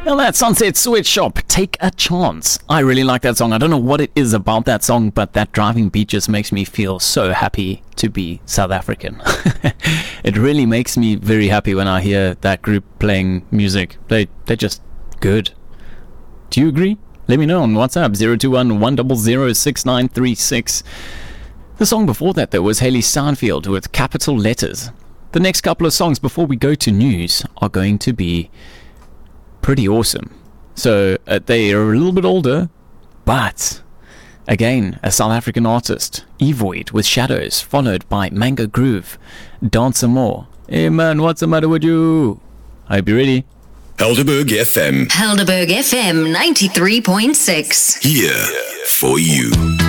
Now that Sunset Sweatshop, Take a Chance. I really like that song. I don't know what it is about that song, but that driving beat just makes me feel so happy to be South African. It really makes me very happy when I hear that group playing music. They're just good. Do you agree? Let me know on WhatsApp, 021 100 6936. The song before that, though, was Hayley Steinfeld with Capital Letters. The next couple of songs before we go to news are going to be pretty awesome. So they are a little bit older, but again, a South African artist, Evoid with Shadows, followed by Mango Groove, Dance Some More. Hey man, what's the matter with you? I hope you're ready. Helderberg FM. Helderberg FM 93.6. Here for you.